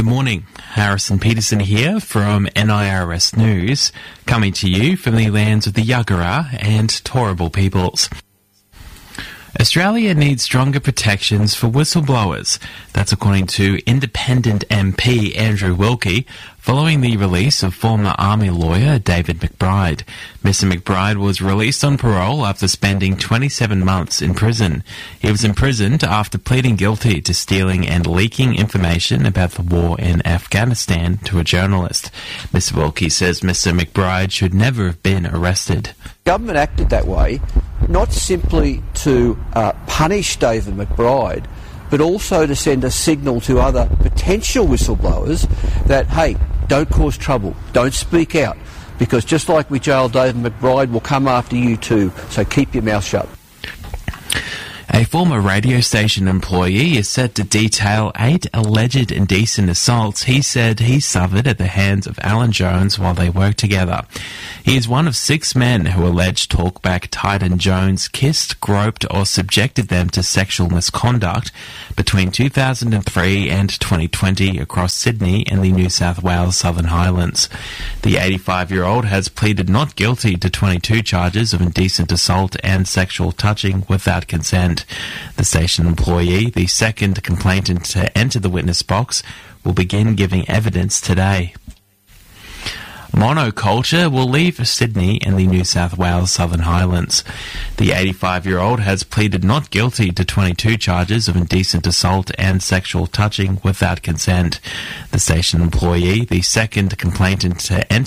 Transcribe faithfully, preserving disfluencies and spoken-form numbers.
morning. Harrison Peterson here from N I R S News, coming to you from the lands of the Yagara and Turrbal peoples. Australia needs stronger protections for whistleblowers. That's according to Independent M P Andrew Wilkie, following the release of former Army lawyer David McBride. Mister McBride was released on parole after spending twenty-seven months in prison. He was imprisoned after pleading guilty to stealing and leaking information about the war in Afghanistan to a journalist. Mister Wilkie says Mister McBride should never have been arrested. Government acted that way not simply to uh, punish David McBride, but also to send a signal to other potential whistleblowers that, hey, don't cause trouble, don't speak out, because just like we jailed David McBride, we'll come after you too, so keep your mouth shut. A former radio station employee is set to detail eight alleged indecent assaults he said he suffered at the hands of Alan Jones while they worked together. He is one of six men who allege talkback titan Jones kissed, groped or subjected them to sexual misconduct between two thousand three and twenty twenty across Sydney and the New South Wales Southern Highlands. The eighty-five-year-old has pleaded not guilty to twenty-two charges of indecent assault and sexual touching without consent. The station employee, the second complainant to enter the witness box, will begin giving evidence today. Monoculture will leave Sydney and the New South Wales Southern Highlands. The eighty-five-year-old has pleaded not guilty to twenty-two charges of indecent assault and sexual touching without consent. The station employee, the second complainant to enter